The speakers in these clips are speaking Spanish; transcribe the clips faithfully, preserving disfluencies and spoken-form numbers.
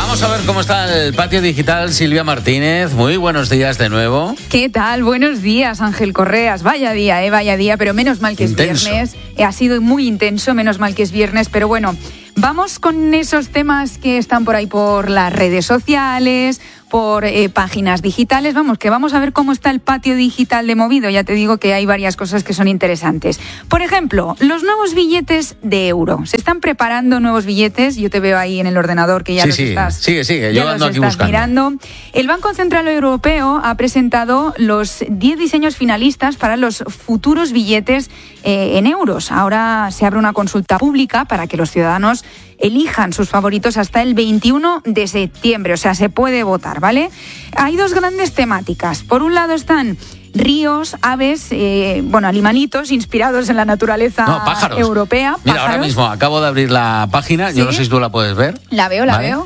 Vamos a ver cómo está el patio digital. Silvia Martínez, muy buenos días de nuevo. ¿Qué tal? Buenos días, Ángel Correas. Vaya día, eh, vaya día, pero menos mal que intenso. Es viernes. Eh, ha sido muy intenso, menos mal que es viernes, pero bueno, vamos con esos temas que están por ahí por las redes sociales, por eh, páginas digitales. Vamos, que vamos a ver cómo está el patio digital de Movido. Ya te digo que hay varias cosas que son interesantes. Por ejemplo, los nuevos billetes de euro. Se están preparando nuevos billetes. Yo te veo ahí en el ordenador que ya sí, los sí, estás, sigue, sigue. Yo ya ando los aquí estás buscando. mirando. El Banco Central Europeo ha presentado los diez diseños finalistas para los futuros billetes eh, en euros. Ahora se abre una consulta pública para que los ciudadanos elijan sus favoritos hasta el veintiuno de septiembre, o sea, se puede votar, ¿vale? Hay dos grandes temáticas. Por un lado están ríos, aves, eh, bueno, animalitos inspirados en la naturaleza no, pájaros. europea. Mira, pájaros. ahora mismo acabo de abrir la página, ¿sí? Yo no sé si tú la puedes ver. La veo, la ¿vale? veo.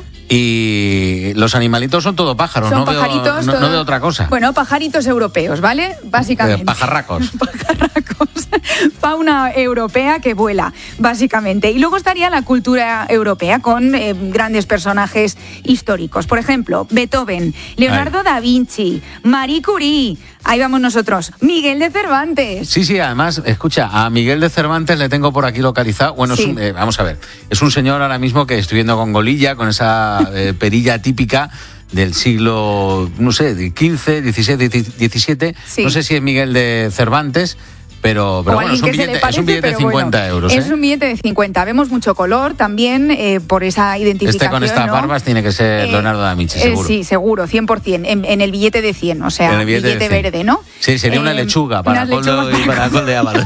Y los animalitos son todo pájaros, son no, pajaritos, veo, no, todo... no veo otra cosa. Bueno, pajaritos europeos, ¿vale? Básicamente. Eh, pajarracos. Pajarracos. Fauna europea que vuela, básicamente. Y luego estaría la cultura europea con eh, grandes personajes históricos. Por ejemplo, Beethoven, Leonardo Ay. da Vinci, Marie Curie. Ahí vamos nosotros. Miguel de Cervantes. Sí, sí, además, escucha, a Miguel de Cervantes le tengo por aquí localizado. Bueno, sí. es un, eh, vamos a ver, es un señor ahora mismo que estoy viendo con golilla, con esa eh, perilla típica del siglo, no sé, quince, dieciséis, diecisiete. Sí. No sé si es Miguel de Cervantes. Pero, pero bueno, es un, billete, parece, es un billete de cincuenta bueno, euros. ¿eh? Es un billete de cincuenta. Vemos mucho color también eh, por esa identificación. Este con estas ¿no? barbas tiene que ser eh, Leonardo da Vinci, seguro. Eh, sí, seguro, cien por ciento. En, en el billete de cien, o sea, en el billete, billete verde, ¿no? Sí, sería eh, una lechuga para Coldo y para Col de Ábalos.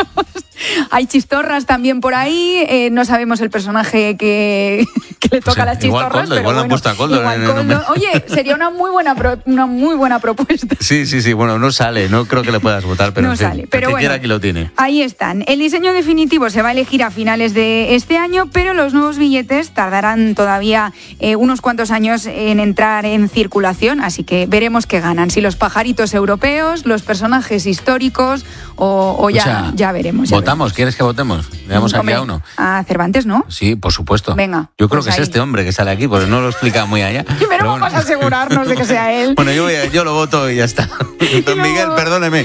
Hay chistorras también por ahí. Eh, no sabemos el personaje que, que le toca o sea, a las chistorras. Igual Coldo, pero igual bueno, han puesto a Coldo. Igual Coldo. Oye, sería una muy buena pro, una muy buena propuesta. Sí, sí, sí. Bueno, no sale, no creo que le puedas votar, pero no en fin, sale. Pero el que bueno, quiera aquí lo tiene. Ahí están. El diseño definitivo se va a elegir a finales de este año, pero los nuevos billetes tardarán todavía eh, unos cuantos años en entrar en circulación, así que veremos qué ganan. Si los pajaritos europeos, los personajes históricos o, o ya, o sea, ya veremos. Ya ¿Votamos? veremos. ¿Quieres que votemos? Le damos aquí a uno. A Cervantes, ¿no? Sí, por supuesto. Venga. Yo creo pues que ahí. es este hombre que sale aquí, porque no lo explica muy allá. Pero, pero vamos bueno. a asegurarnos de que sea él. Bueno, yo, voy a, yo lo voto y ya está. Don luego... Miguel, perdóneme.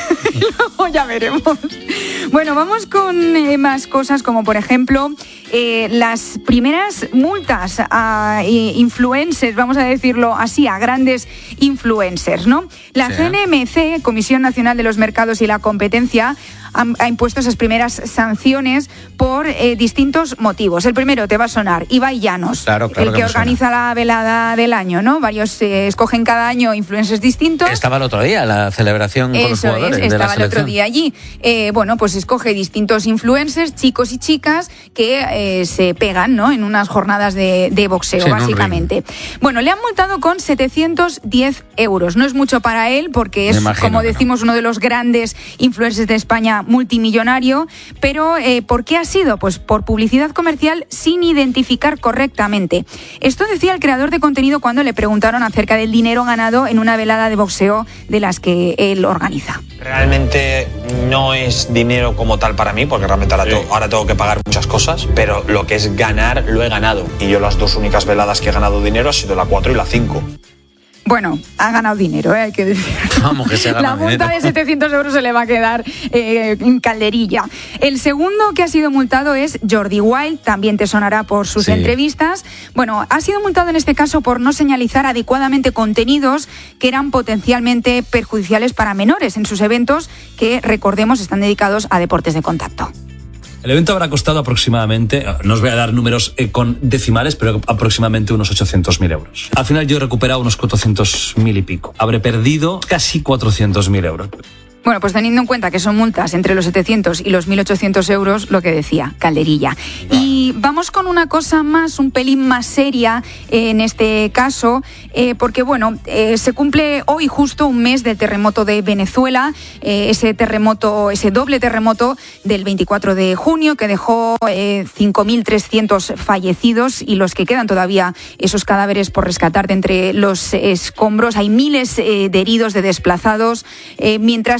Y luego ya veremos. Bueno, vamos con eh, más cosas como, por ejemplo, eh, las primeras multas a eh, influencers, vamos a decirlo así, a grandes influencers, ¿no? La sí. C N M C, Comisión Nacional de los Mercados y la Competencia, ha, ha impuesto esas primeras sanciones por eh, distintos motivos. El primero te va a sonar, Ibai Llanos, claro, claro el que, que organiza suena. la velada del año, ¿no? Varios eh, escogen cada año influencers distintos. Estaba el otro día la celebración con Eso los jugadores es, de estaba la el otro día allí. Eh, bueno, pues escoge distintos influencers, chicos y chicas, que eh, se pegan, ¿no? En unas jornadas de, de boxeo, sí, básicamente. Bueno, le han multado con setecientos diez euros. No es mucho para él, porque es, como decimos, no. uno de los grandes influencers de España, multimillonario. Pero, eh, ¿por qué ha sido? Pues por publicidad comercial sin identificar correctamente. Esto decía el creador de contenido cuando le preguntaron acerca del dinero ganado en una velada de boxeo de las que él organiza. Realmente no es dinero como tal para mí, porque realmente ahora, sí. to- ahora tengo que pagar muchas cosas, pero lo que es ganar, lo he ganado. Y yo las dos únicas veladas que he ganado dinero ha sido la cuatro y la cinco. Bueno, ha ganado dinero, ¿eh? Hay que decir. Vamos, que se gana La multa dinero. de setecientos euros se le va a quedar eh, en calderilla. El segundo que ha sido multado es Jordi Wild, también te sonará por sus sí. entrevistas. Bueno, ha sido multado en este caso por no señalizar adecuadamente contenidos que eran potencialmente perjudiciales para menores en sus eventos, que, recordemos, están dedicados a deportes de contacto. El evento habrá costado aproximadamente, no os voy a dar números eh, con decimales, pero aproximadamente unos ochocientos mil euros. Al final yo he recuperado unos cuatrocientos mil y pico. Habré perdido casi cuatrocientos mil euros. Bueno, pues teniendo en cuenta que son multas entre los setecientos y los mil ochocientos euros, lo que decía, calderilla. Y vamos con una cosa más, un pelín más seria eh, en este caso, eh, porque bueno, eh, se cumple hoy justo un mes del terremoto de Venezuela, eh, ese terremoto, ese doble terremoto del veinticuatro de junio que dejó eh, cinco mil trescientos fallecidos y los que quedan todavía esos cadáveres por rescatar de entre los escombros. Hay miles eh, de heridos, de desplazados, eh, mientras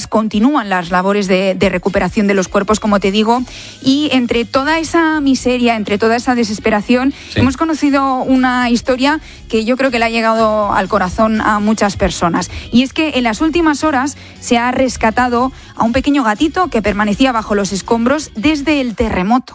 continúan las labores de, de recuperación de los cuerpos, como te digo, y entre toda esa miseria, entre toda esa desesperación, sí. hemos conocido una historia que yo creo que le ha llegado al corazón a muchas personas. Y es que en las últimas horas se ha rescatado a un pequeño gatito que permanecía bajo los escombros desde el terremoto.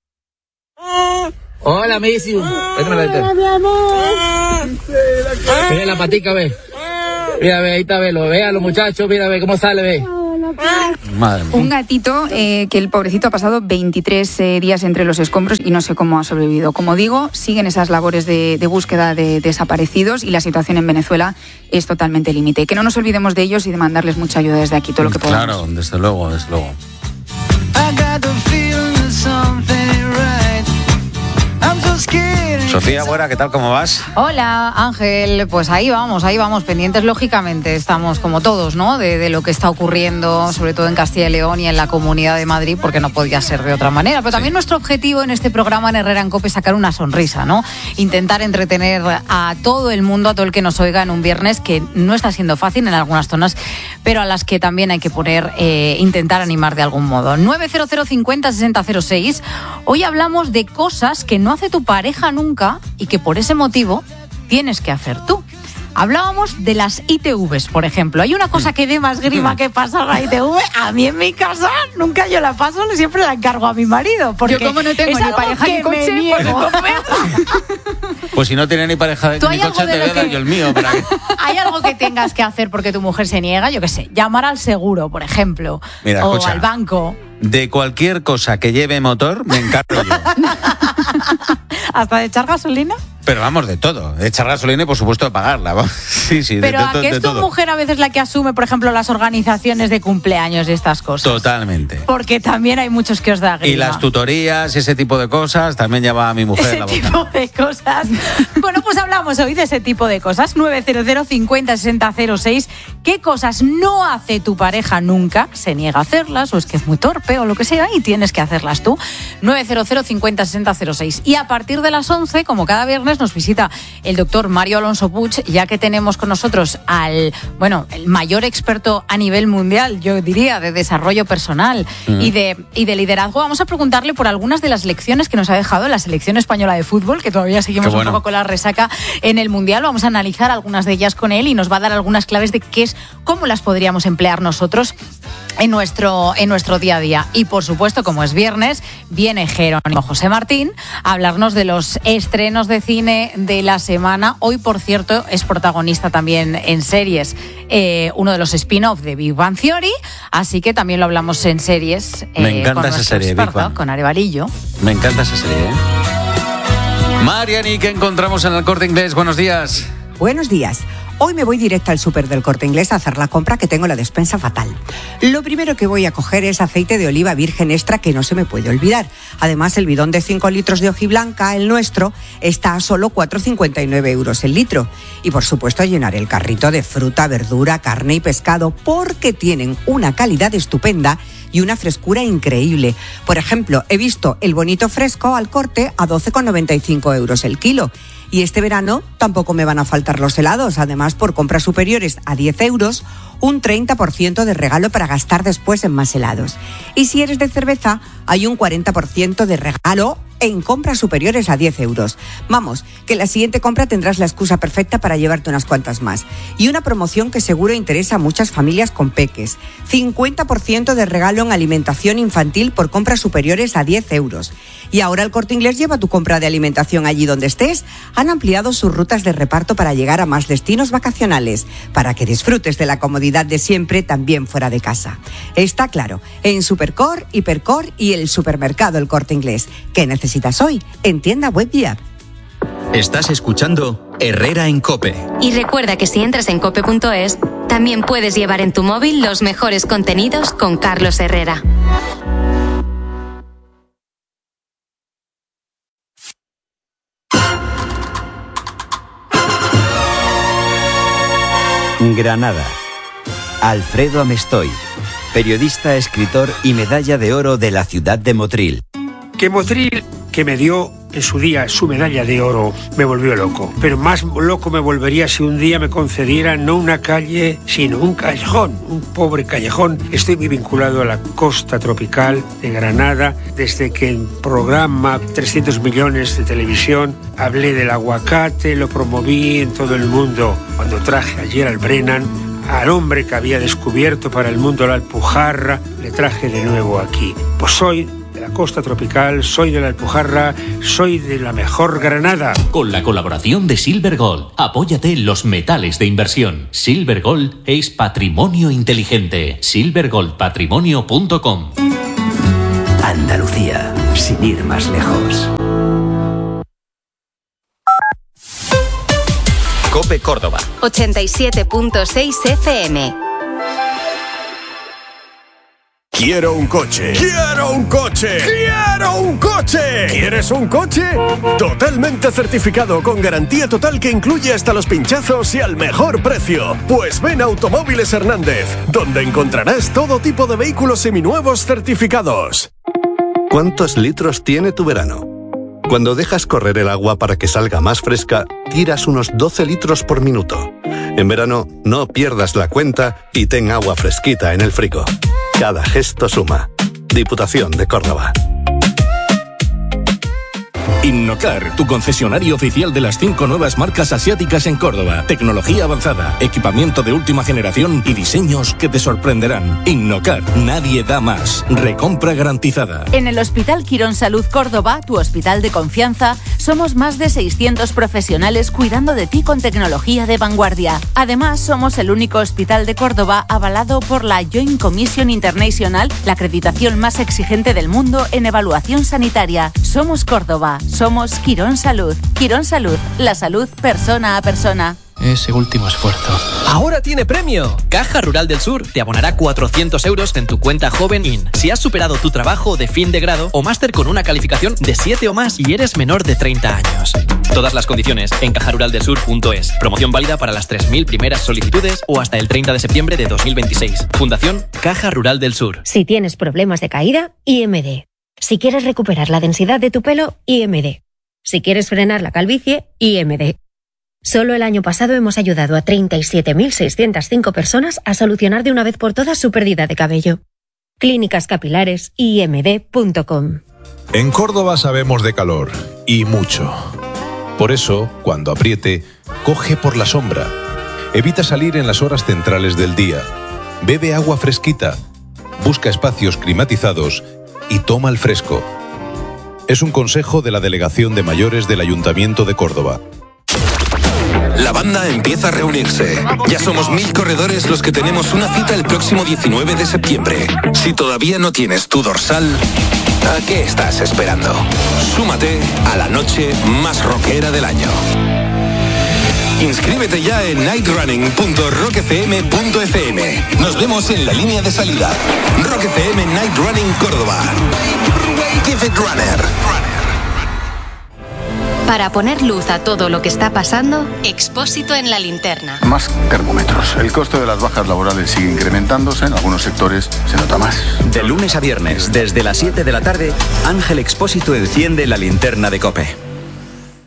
Hola, Missy. Hola, mi amor. Mira la patica, ve. Mira, ve, ahí está, ve, lo ve a los muchachos, mira, ve cómo sale, ve. Madre mía. Un gatito eh, que el pobrecito ha pasado veintitrés eh, días entre los escombros y no sé cómo ha sobrevivido. Como digo, siguen esas labores de, de búsqueda de desaparecidos y la situación en Venezuela es totalmente límite. Que no nos olvidemos de ellos y de mandarles mucha ayuda desde aquí, todo lo que podamos. Claro, desde luego, desde luego. Sofía, buena, ¿qué tal? ¿Cómo vas? Hola, Ángel. Pues ahí vamos, ahí vamos, pendientes, lógicamente. Estamos como todos, ¿no? De, de lo que está ocurriendo, sobre todo en Castilla y León y en la Comunidad de Madrid, porque no podía ser de otra manera. Pero también sí. nuestro objetivo en este programa en Herrera en COPE es sacar una sonrisa, ¿no? Intentar entretener a todo el mundo, a todo el que nos oiga en un viernes que no está siendo fácil en algunas zonas, pero a las que también hay que poner, eh, intentar animar de algún modo. nueve cero cero cincuenta sesenta cero seis. Hoy hablamos de cosas que no hace tu pareja nunca y que por ese motivo tienes que hacer tú. Hablábamos de las I T Vs, por ejemplo. Hay una cosa que dé más grima que pasar la I T V. A mí en mi casa nunca yo la paso, siempre la encargo a mi marido. Porque yo como no tengo ni pareja ni coche, pues si no tiene ni pareja ni coche, te voy a dar yo el mío. Para que... Hay algo que tengas que hacer porque tu mujer se niega, yo qué sé, llamar al seguro, por ejemplo. Mira, o escucha, al banco. De cualquier cosa que lleve motor, me encargo yo. ¿Hasta de echar gasolina? Pero vamos, de todo. De echar gasolina y, por supuesto, de pagarla. Sí, sí, Pero de, de, ¿a de, qué de es tu todo. mujer a veces la que asume, por ejemplo, las organizaciones de cumpleaños y estas cosas? Totalmente. Porque también hay muchos que os da grima. Y las tutorías, ese tipo de cosas, también lleva a mi mujer ese la boca. Ese tipo de cosas. Bueno, pues hablamos hoy de ese tipo de cosas. nueve cero cero cincuenta sesenta cero seis. ¿Qué cosas no hace tu pareja nunca? Se niega a hacerlas, o es que es muy torpe, o lo que sea, y tienes que hacerlas tú. nueve cero cero cincuenta sesenta cero seis. Y a partir de las once, como cada viernes, nos visita el doctor Mario Alonso Puig, ya que tenemos con nosotros al, bueno, el mayor experto a nivel mundial, yo diría, de desarrollo personal mm. y, de, y de liderazgo. Vamos a preguntarle por algunas de las lecciones que nos ha dejado la selección española de fútbol, que todavía seguimos bueno. un poco con la resaca en el Mundial. Vamos a analizar algunas de ellas con él y nos va a dar algunas claves de qué es, cómo las podríamos emplear nosotros en nuestro, en nuestro día a día. Y por supuesto, como es viernes, viene Jerónimo José Martín a hablarnos de los estrenos de cine de la semana. Hoy, por cierto, es protagonista también en series, eh, uno de los spin-off de Big Bang Theory, así que también lo hablamos en series. Eh, Me encanta con esa serie, experto, Big Bang. Con Arevalillo. Me encanta esa serie, ¿eh? Mariani, ¿qué encontramos en el Corte Inglés? Buenos días. Buenos días. Hoy me voy directo al súper del Corte Inglés a hacer la compra, que tengo la despensa fatal. Lo primero que voy a coger es aceite de oliva virgen extra, que no se me puede olvidar. Además, el bidón de cinco litros de hojiblanca, el nuestro, está a solo cuatro cincuenta y nueve euros el litro. Y por supuesto, llenar el carrito de fruta, verdura, carne y pescado, porque tienen una calidad estupenda y una frescura increíble. Por ejemplo, he visto el bonito fresco al corte a doce con noventa y cinco euros el kilo. Y este verano tampoco me van a faltar los helados. Además, por compras superiores a diez euros, un treinta por ciento de regalo para gastar después en más helados. Y si eres de cerveza, hay un cuarenta por ciento de regalo en compras superiores a diez euros. Vamos, que la siguiente compra tendrás la excusa perfecta para llevarte unas cuantas más. Y una promoción que seguro interesa a muchas familias con peques. cincuenta por ciento de regalo en alimentación infantil por compras superiores a diez euros. Y ahora el Corte Inglés lleva tu compra de alimentación allí donde estés. Han ampliado sus rutas de reparto para llegar a más destinos vacacionales, para que disfrutes de la comodidad de siempre también fuera de casa. Está claro, en Supercor, Hipercor y el supermercado El Corte Inglés. ¿Qué necesitas hoy? En tienda web y app. Estás escuchando Herrera en COPE. Y recuerda que si entras en cope punto es, también puedes llevar en tu móvil los mejores contenidos con Carlos Herrera. Granada. Alfredo Amestoy, periodista, escritor y medalla de oro de la ciudad de Motril. Que Motril, que me dio en su día su medalla de oro me volvió loco. Pero más loco me volvería si un día me concediera no una calle, sino un callejón, un pobre callejón. Estoy muy vinculado a la costa tropical de Granada, desde que en programa trescientos millones de televisión hablé del aguacate, lo promoví en todo el mundo. Cuando traje ayer al Brennan, al hombre que había descubierto para el mundo la Alpujarra, le traje de nuevo aquí. Pues soy de la costa tropical, soy de la Alpujarra, soy de la mejor Granada. Con la colaboración de Silver Gold, apóyate en los metales de inversión. Silver Gold es patrimonio inteligente. silver gold patrimonio punto com. Andalucía, sin ir más lejos. COPE Córdoba. ochenta y siete punto seis F M. Quiero un coche. ¡Quiero un coche! ¡Quiero un coche! ¿Quieres un coche? Totalmente certificado, con garantía total que incluye hasta los pinchazos y al mejor precio. Pues ven a Automóviles Hernández, donde encontrarás todo tipo de vehículos seminuevos certificados. ¿Cuántos litros tiene tu verano? Cuando dejas correr el agua para que salga más fresca, tiras unos doce litros por minuto. En verano, no pierdas la cuenta y ten agua fresquita en el frigo. Cada gesto suma. Diputación de Córdoba. Innocar, tu concesionario oficial de las cinco nuevas marcas asiáticas en Córdoba. Tecnología avanzada, equipamiento de última generación y diseños que te sorprenderán. Innocar, nadie da más. Recompra garantizada. En el Hospital Quirón Salud Córdoba, tu hospital de confianza, somos más de seiscientos profesionales cuidando de ti con tecnología de vanguardia. Además, somos el único hospital de Córdoba avalado por la Joint Commission International, la acreditación más exigente del mundo en evaluación sanitaria. Somos Córdoba. Somos Quirón Salud. Quirón Salud, la salud persona a persona. Ese último esfuerzo. ¡Ahora tiene premio! Caja Rural del Sur te abonará cuatrocientos euros en tu cuenta Joven In si has superado tu trabajo de fin de grado o máster con una calificación de siete o más y eres menor de treinta años. Todas las condiciones en caja rural del sur punto es. Promoción válida para las tres mil primeras solicitudes o hasta el treinta de septiembre de dos mil veintiséis. Fundación Caja Rural del Sur. Si tienes problemas de caída, I M D. Si quieres recuperar la densidad de tu pelo, I M D. Si quieres frenar la calvicie, I M D. Solo el año pasado hemos ayudado a treinta y siete mil seiscientas cinco personas a solucionar de una vez por todas su pérdida de cabello. Clínicas Capilares I M D punto com. En Córdoba sabemos de calor, y mucho. Por eso, cuando apriete, coge por la sombra. Evita salir en las horas centrales del día. Bebe agua fresquita. Busca espacios climatizados y toma el fresco. Es un consejo de la Delegación de Mayores del Ayuntamiento de Córdoba. La banda empieza a reunirse. Ya somos mil corredores los que tenemos una cita el próximo diecinueve de septiembre. Si todavía no tienes tu dorsal, ¿a qué estás esperando? Súmate a la noche más rockera del año. Inscríbete ya en night running punto rock f m punto f m. Nos vemos en la línea de salida. Rock F M Night Running Córdoba. Give it runner. Para poner luz a todo lo que está pasando, Expósito en la linterna. Más termómetros. El costo de las bajas laborales sigue incrementándose. En algunos sectores se nota más. De lunes a viernes, desde las siete de la tarde, Ángel Expósito enciende la linterna de COPE.